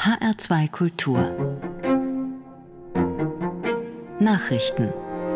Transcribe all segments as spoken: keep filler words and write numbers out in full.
H R zwei Kultur Nachrichten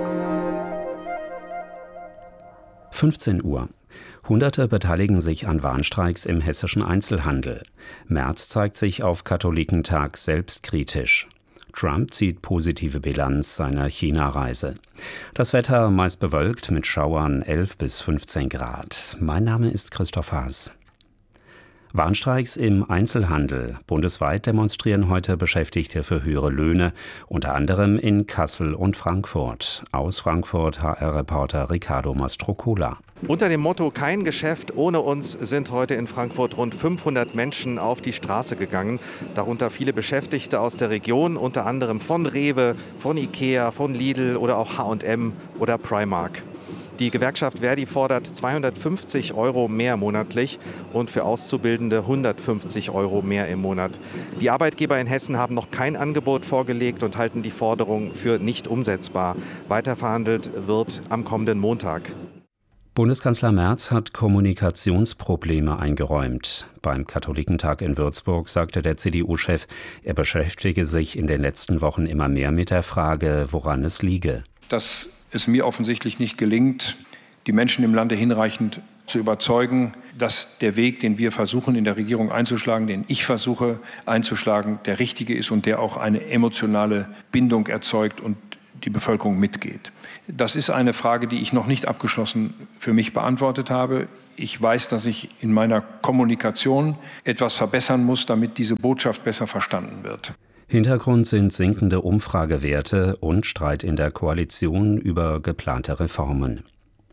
fünfzehn Uhr. Hunderte beteiligen sich an Warnstreiks im hessischen Einzelhandel. Merz zeigt sich auf Katholikentag selbstkritisch. Trump zieht positive Bilanz seiner China-Reise. Das Wetter meist bewölkt mit Schauern elf bis fünfzehn Grad. Mein Name ist Christoph Haas. Warnstreiks im Einzelhandel. Bundesweit demonstrieren heute Beschäftigte für höhere Löhne, unter anderem in Kassel und Frankfurt. Aus Frankfurt H R-Reporter Ricardo Mastrocola. Unter dem Motto "Kein Geschäft ohne uns" sind heute in Frankfurt rund fünfhundert Menschen auf die Straße gegangen. Darunter viele Beschäftigte aus der Region, unter anderem von Rewe, von Ikea, von Lidl oder auch H und M oder Primark. Die Gewerkschaft Verdi fordert zweihundertfünfzig Euro mehr monatlich und für Auszubildende hundertfünfzig Euro mehr im Monat. Die Arbeitgeber in Hessen haben noch kein Angebot vorgelegt und halten die Forderung für nicht umsetzbar. Weiterverhandelt wird am kommenden Montag. Bundeskanzler Merz hat Kommunikationsprobleme eingeräumt. Beim Katholikentag in Würzburg sagte der C D U-Chef, er beschäftige sich in den letzten Wochen immer mehr mit der Frage, woran es liege. Dass es mir offensichtlich nicht gelingt, die Menschen im Lande hinreichend zu überzeugen, dass der Weg, den wir versuchen in der Regierung einzuschlagen, den ich versuche einzuschlagen, der richtige ist und der auch eine emotionale Bindung erzeugt und die Bevölkerung mitgeht. Das ist eine Frage, die ich noch nicht abgeschlossen für mich beantwortet habe. Ich weiß, dass ich in meiner Kommunikation etwas verbessern muss, damit diese Botschaft besser verstanden wird. Hintergrund sind sinkende Umfragewerte und Streit in der Koalition über geplante Reformen.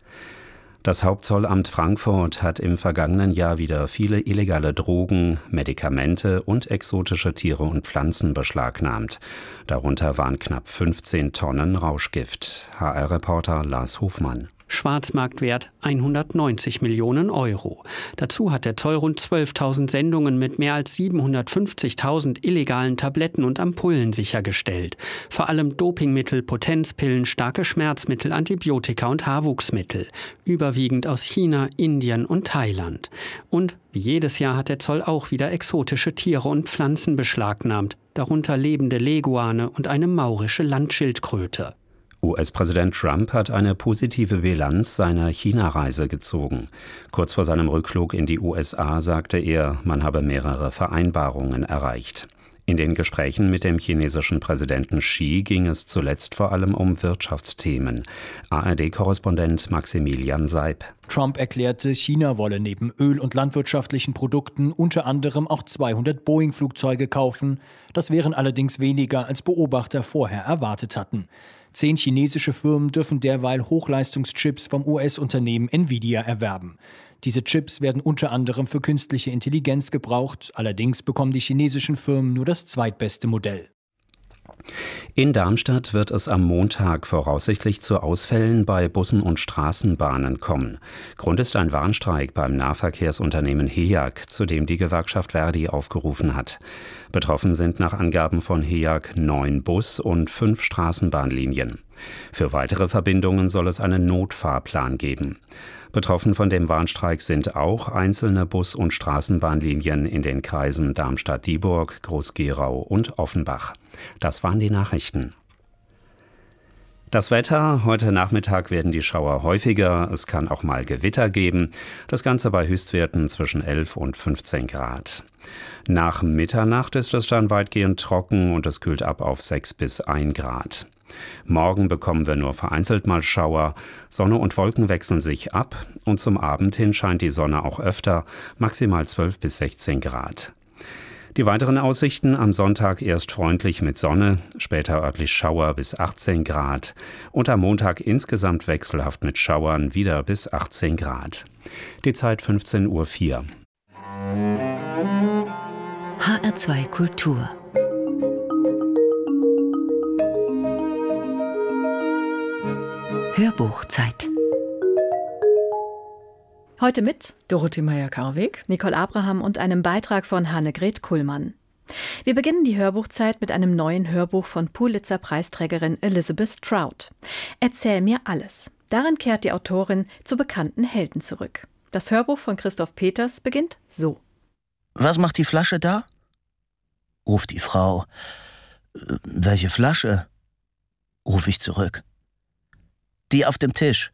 Das Hauptzollamt Frankfurt hat im vergangenen Jahr wieder viele illegale Drogen, Medikamente und exotische Tiere und Pflanzen beschlagnahmt. Darunter waren knapp fünfzehn Tonnen Rauschgift. H R-Reporter Lars Hofmann. Schwarzmarktwert hundertneunzig Millionen Euro. Dazu hat der Zoll rund zwölftausend Sendungen mit mehr als siebenhundertfünfzigtausend illegalen Tabletten und Ampullen sichergestellt. Vor allem Dopingmittel, Potenzpillen, starke Schmerzmittel, Antibiotika und Haarwuchsmittel. Überwiegend aus China, Indien und Thailand. Und wie jedes Jahr hat der Zoll auch wieder exotische Tiere und Pflanzen beschlagnahmt. Darunter lebende Leguane und eine maurische Landschildkröte. U S-Präsident Trump hat eine positive Bilanz seiner China-Reise gezogen. Kurz vor seinem Rückflug in die U S A sagte er, man habe mehrere Vereinbarungen erreicht. In den Gesprächen mit dem chinesischen Präsidenten Xi ging es zuletzt vor allem um Wirtschaftsthemen. A R D-Korrespondent Maximilian Seib. Trump erklärte, China wolle neben Öl- und landwirtschaftlichen Produkten unter anderem auch zweihundert Boeing-Flugzeuge kaufen. Das wären allerdings weniger, als Beobachter vorher erwartet hatten. Zehn chinesische Firmen dürfen derweil Hochleistungschips vom U S-Unternehmen Nvidia erwerben. Diese Chips werden unter anderem für künstliche Intelligenz gebraucht. Allerdings bekommen die chinesischen Firmen nur das zweitbeste Modell. In Darmstadt wird es am Montag voraussichtlich zu Ausfällen bei Bussen und Straßenbahnen kommen. Grund ist ein Warnstreik beim Nahverkehrsunternehmen H E A G, zu dem die Gewerkschaft Verdi aufgerufen hat. Betroffen sind nach Angaben von H E A G neun Bus- und fünf Straßenbahnlinien. Für weitere Verbindungen soll es einen Notfahrplan geben. Betroffen von dem Warnstreik sind auch einzelne Bus- und Straßenbahnlinien in den Kreisen Darmstadt-Dieburg, Groß-Gerau und Offenbach. Das waren die Nachrichten. Das Wetter: Heute Nachmittag werden die Schauer häufiger, es kann auch mal Gewitter geben. Das Ganze bei Höchstwerten zwischen elf und fünfzehn Grad. Nach Mitternacht ist es dann weitgehend trocken und es kühlt ab auf sechs bis ein Grad. Morgen bekommen wir nur vereinzelt mal Schauer. Sonne und Wolken wechseln sich ab und zum Abend hin scheint die Sonne auch öfter, maximal zwölf bis sechzehn Grad. Die weiteren Aussichten: am Sonntag erst freundlich mit Sonne, später örtlich Schauer bis achtzehn Grad und am Montag insgesamt wechselhaft mit Schauern wieder bis achtzehn Grad. Die Zeit fünfzehn Uhr vier. H R zwei Kultur Hörbuchzeit. Heute mit Dorothee Meyer-Karweg, Nicole Abraham und einem Beitrag von Hannegret Kuhlmann. Wir beginnen die Hörbuchzeit mit einem neuen Hörbuch von Pulitzer-Preisträgerin Elizabeth Strout. Erzähl mir alles. Darin kehrt die Autorin zu bekannten Helden zurück. Das Hörbuch von Christoph Peters beginnt so. Was macht die Flasche da? ruft die Frau. Welche Flasche? Ruf ich zurück. Die auf dem Tisch.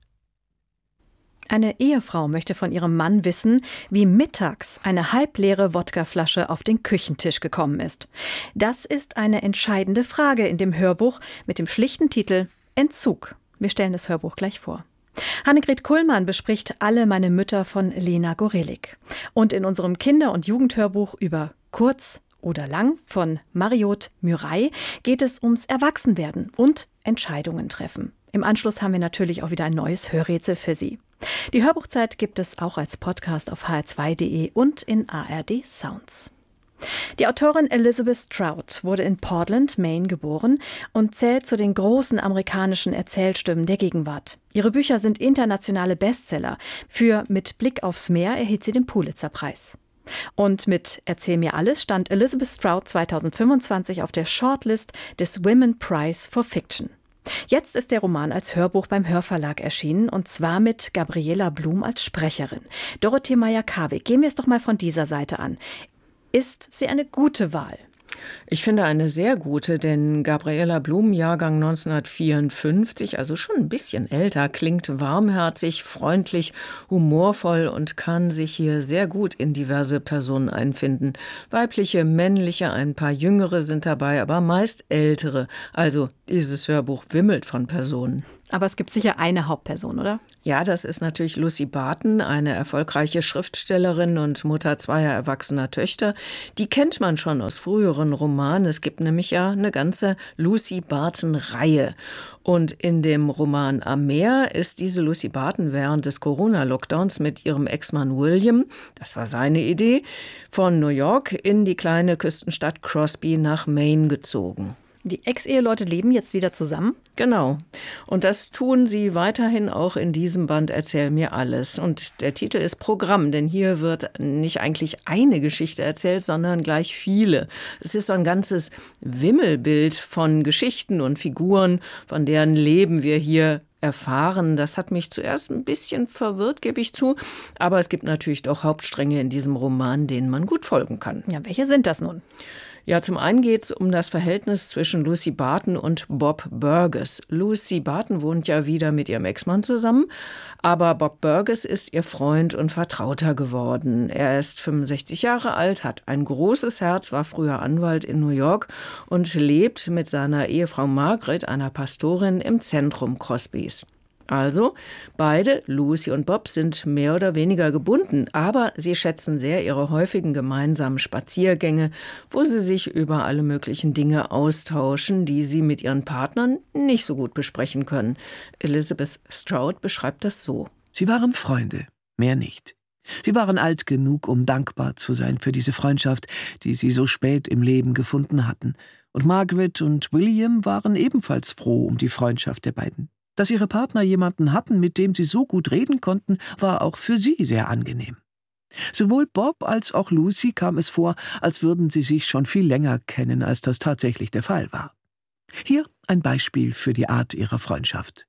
Eine Ehefrau möchte von ihrem Mann wissen, wie mittags eine halbleere Wodkaflasche auf den Küchentisch gekommen ist. Das ist eine entscheidende Frage in dem Hörbuch mit dem schlichten Titel Entzug. Wir stellen das Hörbuch gleich vor. Hannegret Kullmann bespricht Alle meine Mütter von Lena Gorelik. Und in unserem Kinder- und Jugendhörbuch über Kurz oder Lang von Mariot Murey geht es ums Erwachsenwerden und Entscheidungen treffen. Im Anschluss haben wir natürlich auch wieder ein neues Hörrätsel für Sie. Die Hörbuchzeit gibt es auch als Podcast auf h r zwei punkt d e und in A R D Sounds. Die Autorin Elizabeth Strout wurde in Portland, Maine geboren und zählt zu den großen amerikanischen Erzählstimmen der Gegenwart. Ihre Bücher sind internationale Bestseller. Für Mit Blick aufs Meer erhielt sie den Pulitzer-Preis. Und mit Erzähl mir alles stand Elizabeth Strout zweitausendfünfundzwanzig auf der Shortlist des Women Prize for Fiction. Jetzt ist der Roman als Hörbuch beim Hörverlag erschienen, und zwar mit Gabriela Blum als Sprecherin. Dorothee Meyer-Karwig, gehen wir es doch mal von dieser Seite an. Ist sie eine gute Wahl? Ich finde eine sehr gute, denn Gabriela Blum, Jahrgang neunzehnhundertvierundfünfzig, also schon ein bisschen älter, klingt warmherzig, freundlich, humorvoll und kann sich hier sehr gut in diverse Personen einfinden. Weibliche, männliche, ein paar jüngere sind dabei, aber meist ältere. Also dieses Hörbuch wimmelt von Personen. Aber es gibt sicher eine Hauptperson, oder? Ja, das ist natürlich Lucy Barton, eine erfolgreiche Schriftstellerin und Mutter zweier erwachsener Töchter. Die kennt man schon aus früheren Romanen. Es gibt nämlich ja eine ganze Lucy Barton-Reihe. Und in dem Roman Am Meer ist diese Lucy Barton während des Corona-Lockdowns mit ihrem Ex-Mann William, das war seine Idee, von New York in die kleine Küstenstadt Crosby nach Maine gezogen. Die Ex-Eheleute leben jetzt wieder zusammen? Genau. Und das tun sie weiterhin auch in diesem Band Erzähl mir alles. Und der Titel ist Programm, denn hier wird nicht eigentlich eine Geschichte erzählt, sondern gleich viele. Es ist so ein ganzes Wimmelbild von Geschichten und Figuren, von deren Leben wir hier erfahren. Das hat mich zuerst ein bisschen verwirrt, gebe ich zu. Aber es gibt natürlich doch Hauptstränge in diesem Roman, denen man gut folgen kann. Ja, welche sind das nun? Ja, zum einen geht es um das Verhältnis zwischen Lucy Barton und Bob Burgess. Lucy Barton wohnt ja wieder mit ihrem Ex-Mann zusammen, aber Bob Burgess ist ihr Freund und Vertrauter geworden. Er ist fünfundsechzig Jahre alt, hat ein großes Herz, war früher Anwalt in New York und lebt mit seiner Ehefrau Margaret, einer Pastorin, im Zentrum Crosbys. Also, beide, Lucy und Bob, sind mehr oder weniger gebunden, aber sie schätzen sehr ihre häufigen gemeinsamen Spaziergänge, wo sie sich über alle möglichen Dinge austauschen, die sie mit ihren Partnern nicht so gut besprechen können. Elizabeth Strout beschreibt das so. Sie waren Freunde, mehr nicht. Sie waren alt genug, um dankbar zu sein für diese Freundschaft, die sie so spät im Leben gefunden hatten. Und Margaret und William waren ebenfalls froh um die Freundschaft der beiden. Dass ihre Partner jemanden hatten, mit dem sie so gut reden konnten, war auch für sie sehr angenehm. Sowohl Bob als auch Lucy kam es vor, als würden sie sich schon viel länger kennen, als das tatsächlich der Fall war. Hier ein Beispiel für die Art ihrer Freundschaft.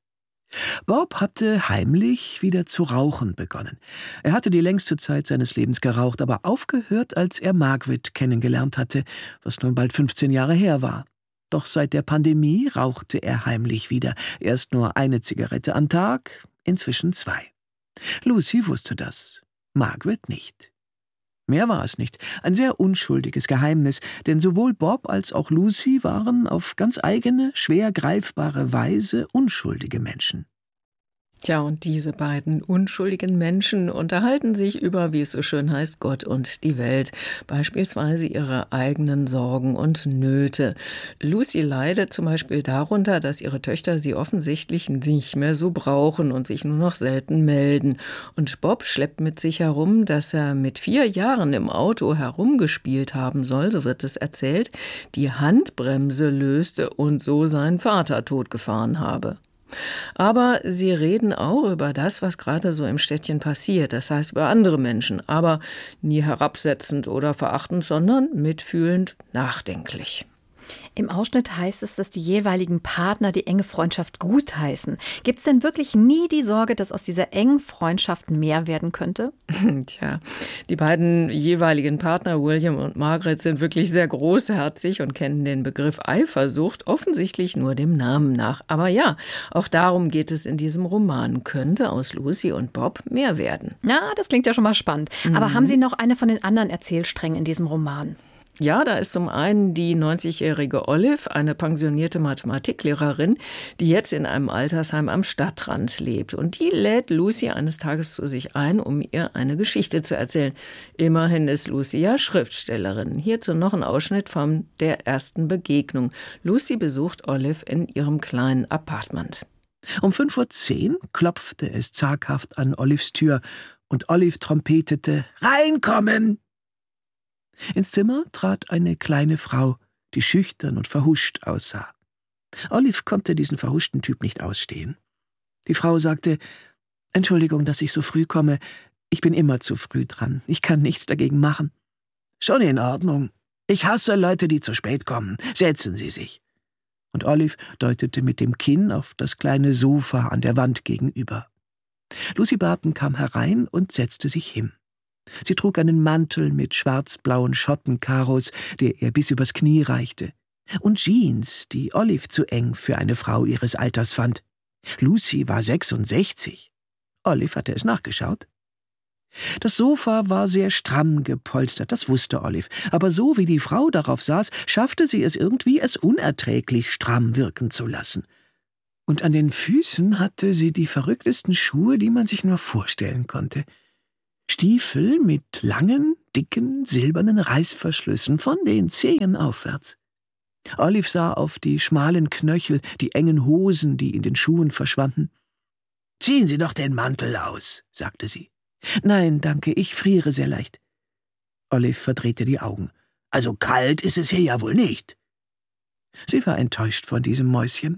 Bob hatte heimlich wieder zu rauchen begonnen. Er hatte die längste Zeit seines Lebens geraucht, aber aufgehört, als er Margaret kennengelernt hatte, was nun bald fünfzehn Jahre her war. Doch seit der Pandemie rauchte er heimlich wieder. Erst nur eine Zigarette am Tag, inzwischen zwei. Lucy wusste das, Margaret nicht. Mehr war es nicht, ein sehr unschuldiges Geheimnis, denn sowohl Bob als auch Lucy waren auf ganz eigene, schwer greifbare Weise unschuldige Menschen. Tja, und diese beiden unschuldigen Menschen unterhalten sich über, wie es so schön heißt, Gott und die Welt, beispielsweise ihre eigenen Sorgen und Nöte. Lucy leidet zum Beispiel darunter, dass ihre Töchter sie offensichtlich nicht mehr so brauchen und sich nur noch selten melden. Und Bob schleppt mit sich herum, dass er mit vier Jahren im Auto herumgespielt haben soll, so wird es erzählt, die Handbremse löste und so seinen Vater totgefahren habe. Aber sie reden auch über das, was gerade so im Städtchen passiert, das heißt über andere Menschen, aber nie herabsetzend oder verachtend, sondern mitfühlend, nachdenklich. Im Ausschnitt heißt es, dass die jeweiligen Partner die enge Freundschaft gutheißen. Gibt es denn wirklich nie die Sorge, dass aus dieser engen Freundschaft mehr werden könnte? Tja, die beiden jeweiligen Partner, William und Margaret, sind wirklich sehr großherzig und kennen den Begriff Eifersucht offensichtlich nur dem Namen nach. Aber ja, auch darum geht es in diesem Roman. Könnte aus Lucy und Bob mehr werden? Na, das klingt ja schon mal spannend. Mhm. Aber haben Sie noch eine von den anderen Erzählsträngen in diesem Roman? Ja, da ist zum einen die neunzigjährige Olive, eine pensionierte Mathematiklehrerin, die jetzt in einem Altersheim am Stadtrand lebt. Und die lädt Lucy eines Tages zu sich ein, um ihr eine Geschichte zu erzählen. Immerhin ist Lucy ja Schriftstellerin. Hierzu noch ein Ausschnitt von der ersten Begegnung. Lucy besucht Olive in ihrem kleinen Appartement. Um fünf Uhr zehn klopfte es zaghaft an Olives Tür und Olive trompetete »Reinkommen!« Ins Zimmer trat eine kleine Frau, die schüchtern und verhuscht aussah. Olive konnte diesen verhuschten Typ nicht ausstehen. Die Frau sagte, »Entschuldigung, dass ich so früh komme. Ich bin immer zu früh dran. Ich kann nichts dagegen machen.« »Schon in Ordnung. Ich hasse Leute, die zu spät kommen. Setzen Sie sich.« Und Olive deutete mit dem Kinn auf das kleine Sofa an der Wand gegenüber. Lucy Barton kam herein und setzte sich hin. Sie trug einen Mantel mit schwarz-blauen Schottenkaros, der ihr bis übers Knie reichte, und Jeans, die Olive zu eng für eine Frau ihres Alters fand. Lucy war sechsundsechzig. Olive hatte es nachgeschaut. Das Sofa war sehr stramm gepolstert, das wusste Olive, aber so wie die Frau darauf saß, schaffte sie es irgendwie, es unerträglich stramm wirken zu lassen. Und an den Füßen hatte sie die verrücktesten Schuhe, die man sich nur vorstellen konnte. Stiefel mit langen, dicken, silbernen Reißverschlüssen von den Zehen aufwärts. Olive sah auf die schmalen Knöchel, die engen Hosen, die in den Schuhen verschwanden. »Ziehen Sie doch den Mantel aus«, sagte sie. »Nein, danke, ich friere sehr leicht.« Olive verdrehte die Augen. »Also kalt ist es hier ja wohl nicht.« Sie war enttäuscht von diesem Mäuschen.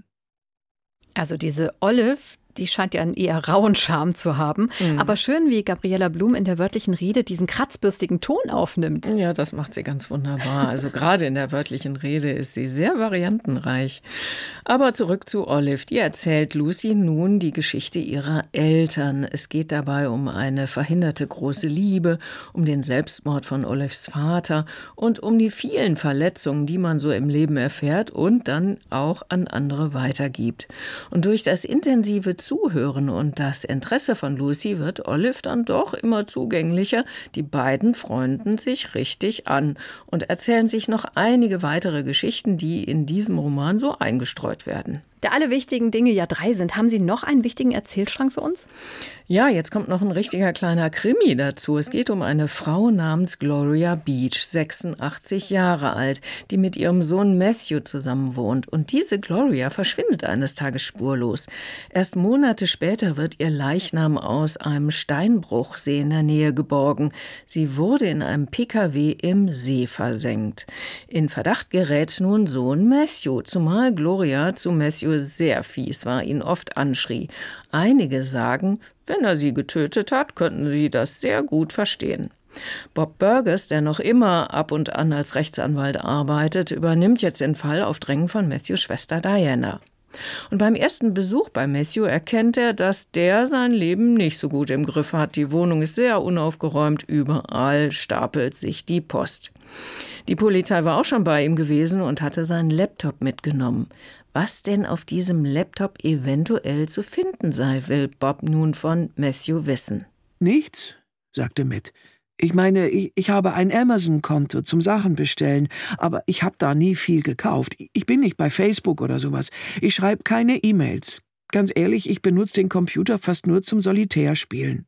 Also diese Olive, die scheint ja einen eher rauen Charme zu haben. Mhm. Aber schön, wie Gabriela Blum in der wörtlichen Rede diesen kratzbürstigen Ton aufnimmt. Ja, das macht sie ganz wunderbar. Also gerade in der wörtlichen Rede ist sie sehr variantenreich. Aber zurück zu Olive. Die erzählt Lucy nun die Geschichte ihrer Eltern. Es geht dabei um eine verhinderte große Liebe, um den Selbstmord von Olives Vater und um die vielen Verletzungen, die man so im Leben erfährt und dann auch an andere weitergibt. Und durch das intensive Zuhören und das Interesse von Lucy wird Olive dann doch immer zugänglicher. Die beiden freunden sich richtig an und erzählen sich noch einige weitere Geschichten, die in diesem Roman so eingestreut werden. Da alle wichtigen Dinge ja drei sind, haben Sie noch einen wichtigen Erzählstrang für uns? Ja, jetzt kommt noch ein richtiger kleiner Krimi dazu. Es geht um eine Frau namens Gloria Beach, sechsundachtzig Jahre alt, die mit ihrem Sohn Matthew zusammen wohnt. Und diese Gloria verschwindet eines Tages spurlos. Erst Monate später wird ihr Leichnam aus einem Steinbruchsee in der Nähe geborgen. Sie wurde in einem P K W im See versenkt. In Verdacht gerät nun Sohn Matthew, zumal Gloria zu Matthew sehr fies war, ihn oft anschrie. Einige sagen, wenn er sie getötet hat, könnten sie das sehr gut verstehen. Bob Burgess, der noch immer ab und an als Rechtsanwalt arbeitet, übernimmt jetzt den Fall auf Drängen von Matthews Schwester Diana. Und beim ersten Besuch bei Matthew erkennt er, dass der sein Leben nicht so gut im Griff hat. Die Wohnung ist sehr unaufgeräumt, überall stapelt sich die Post. Die Polizei war auch schon bei ihm gewesen und hatte seinen Laptop mitgenommen. Was denn auf diesem Laptop eventuell zu finden sei, will Bob nun von Matthew wissen. »Nichts«, sagte Matt. »Ich meine, ich, ich habe ein Amazon-Konto zum Sachen bestellen, aber ich habe da nie viel gekauft. Ich bin nicht bei Facebook oder sowas. Ich schreibe keine E-Mails. Ganz ehrlich, ich benutze den Computer fast nur zum Solitärspielen.«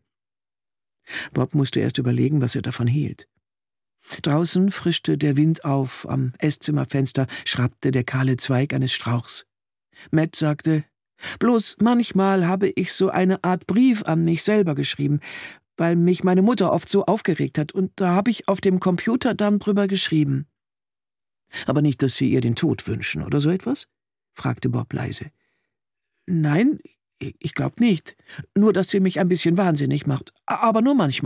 Bob musste erst überlegen, was er davon hielt. Draußen frischte der Wind auf, am Esszimmerfenster schrappte der kahle Zweig eines Strauchs. Matt sagte, »Bloß manchmal habe ich so eine Art Brief an mich selber geschrieben, weil mich meine Mutter oft so aufgeregt hat, und da habe ich auf dem Computer dann drüber geschrieben.« »Aber nicht, dass Sie ihr den Tod wünschen, oder so etwas?« fragte Bob leise. »Nein, ich glaube nicht. Nur, dass sie mich ein bisschen wahnsinnig macht. Aber nur manchmal.«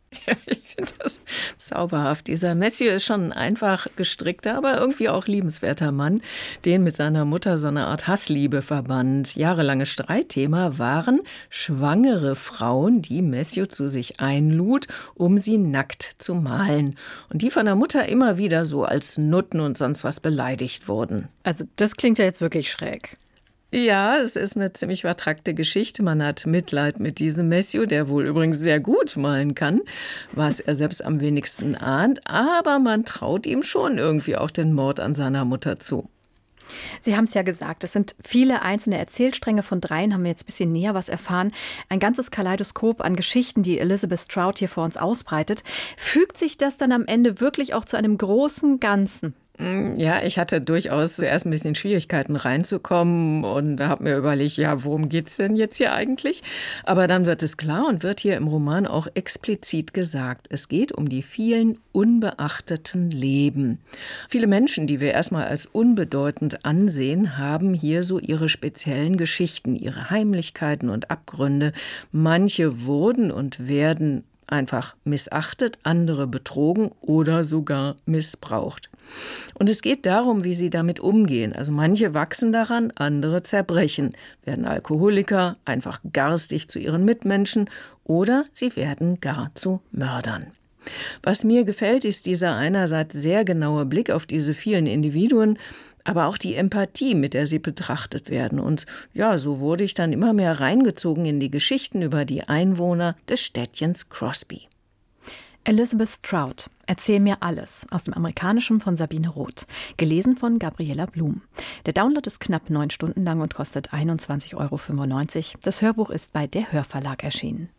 Ja, ich finde das zauberhaft. Dieser Matthew ist schon ein einfach gestrickter, aber irgendwie auch liebenswerter Mann, den mit seiner Mutter so eine Art Hassliebe verband. Jahrelange Streitthema waren schwangere Frauen, die Matthew zu sich einlud, um sie nackt zu malen. Und die von der Mutter immer wieder so als Nutten und sonst was beleidigt wurden. Also das klingt ja jetzt wirklich schräg. Ja, es ist eine ziemlich vertrackte Geschichte. Man hat Mitleid mit diesem Matthew, der wohl übrigens sehr gut malen kann, was er selbst am wenigsten ahnt. Aber man traut ihm schon irgendwie auch den Mord an seiner Mutter zu. Sie haben es ja gesagt, es sind viele einzelne Erzählstränge. Von dreien haben wir jetzt ein bisschen näher was erfahren. Ein ganzes Kaleidoskop an Geschichten, die Elizabeth Strout hier vor uns ausbreitet. Fügt sich das dann am Ende wirklich auch zu einem großen Ganzen? Ja, ich hatte durchaus zuerst ein bisschen Schwierigkeiten reinzukommen und habe mir überlegt, ja, worum geht's denn jetzt hier eigentlich? Aber dann wird es klar und wird hier im Roman auch explizit gesagt. Es geht um die vielen unbeachteten Leben. Viele Menschen, die wir erstmal als unbedeutend ansehen, haben hier so ihre speziellen Geschichten, ihre Heimlichkeiten und Abgründe. Manche wurden und werden einfach missachtet, andere betrogen oder sogar missbraucht. Und es geht darum, wie sie damit umgehen. Also manche wachsen daran, andere zerbrechen, werden Alkoholiker, einfach garstig zu ihren Mitmenschen oder sie werden gar zu Mördern. Was mir gefällt, ist dieser einerseits sehr genaue Blick auf diese vielen Individuen, aber auch die Empathie, mit der sie betrachtet werden. Und ja, so wurde ich dann immer mehr reingezogen in die Geschichten über die Einwohner des Städtchens Crosby. Elizabeth Strout, Erzähl mir alles, aus dem Amerikanischen von Sabine Roth, gelesen von Gabriela Blum. Der Download ist knapp neun Stunden lang und kostet einundzwanzig Euro fünfundneunzig. Das Hörbuch ist bei der Hörverlag erschienen.